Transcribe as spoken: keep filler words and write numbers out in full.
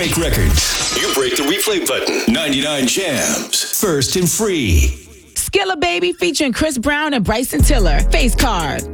break records. You break the replay button. ninety-nine Jams. First and free. Skilla Baby featuring Chris Brown and Bryson Tiller. Face Card.